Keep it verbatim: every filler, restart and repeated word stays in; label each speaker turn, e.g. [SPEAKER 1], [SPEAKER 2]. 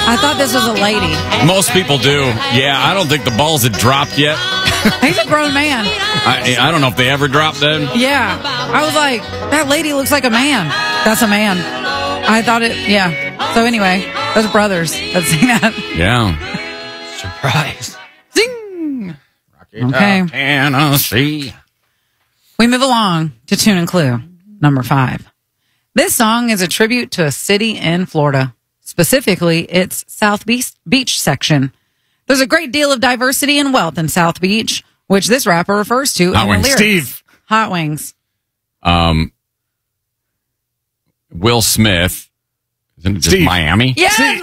[SPEAKER 1] I thought this was a lady.
[SPEAKER 2] Most people do. Yeah, I don't think the balls had dropped yet.
[SPEAKER 1] He's a grown man.
[SPEAKER 2] I, I don't know if they ever dropped then.
[SPEAKER 1] Yeah. I was like, that lady looks like a man. That's a man. I thought it, yeah. So anyway, those brothers that sing that.
[SPEAKER 2] Yeah.
[SPEAKER 3] Surprise.
[SPEAKER 1] Zing!
[SPEAKER 2] Rocky
[SPEAKER 1] Okay.
[SPEAKER 2] Top, Tennessee.
[SPEAKER 1] We move along to Tune and Clue, number five. This song is a tribute to a city in Florida, specifically its South Beach, Beach section. There's a great deal of diversity and wealth in South Beach, which this rapper refers to
[SPEAKER 2] Hot
[SPEAKER 1] in the
[SPEAKER 2] Wings
[SPEAKER 1] lyrics.
[SPEAKER 2] Steve.
[SPEAKER 1] Hot Wings.
[SPEAKER 2] Um, Will Smith. Isn't it just
[SPEAKER 3] Steve.
[SPEAKER 2] Miami?
[SPEAKER 1] Yes,
[SPEAKER 3] Steve.